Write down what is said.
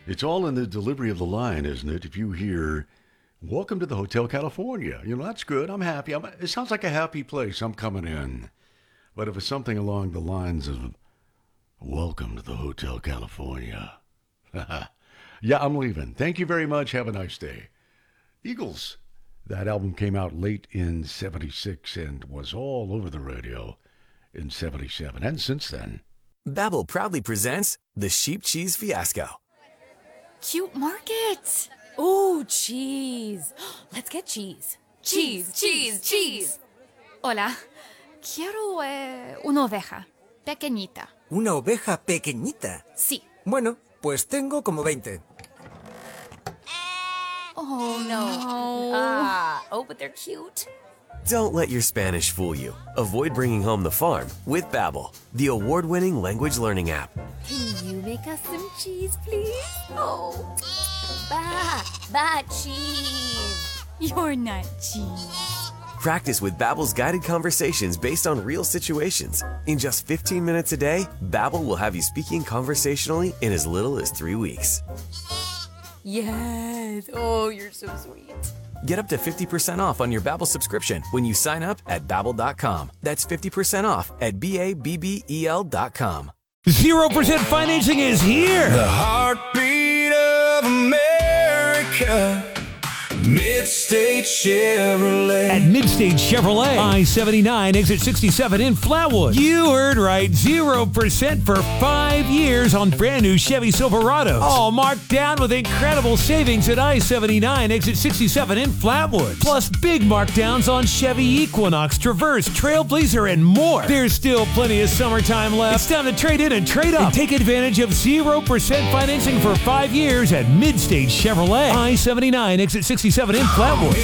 It's all in the delivery of the line, isn't it? If you hear, welcome to the Hotel California, that's good. I'm happy. It sounds like a happy place. I'm coming in. But if it's something along the lines of, welcome to the Hotel California. Yeah, I'm leaving. Thank you very much. Have a nice day. Eagles. That album came out late in 76 and was all over the radio in 77. And since then. Babbel proudly presents the Sheep Cheese Fiasco. Cute market. Ooh, cheese. Let's get cheese. Cheese. Hola. Quiero una oveja. Pequeñita. ¿Una oveja pequeñita? Sí. Bueno, pues tengo como 20. Oh, no. But they're cute. Don't let your Spanish fool you. Avoid bringing home the farm with Babbel, the award-winning language learning app. Can you make us some cheese, please? Oh, cheese. You're not cheese. Practice with Babbel's guided conversations based on real situations. In just 15 minutes a day, Babbel will have you speaking conversationally in as little as 3 weeks. Yes. Oh, you're so sweet. Get up to 50% off on your Babbel subscription when you sign up at Babbel.com. That's 50% off at Babbel.com. 0% financing is here. The heartbeat of America. Midstate Chevrolet. At Midstate Chevrolet, I-79, exit 67 in Flatwood. You heard right, 0% for 5 years on brand new Chevy Silverados. All marked down with incredible savings at I-79, exit 67 in Flatwood. Plus big markdowns on Chevy Equinox, Traverse, Trailblazer, and more. There's still plenty of summertime left. It's time to trade in and trade up. And take advantage of 0% financing for 5 years at Midstate Chevrolet. I-79, exit 67 in Flatwood.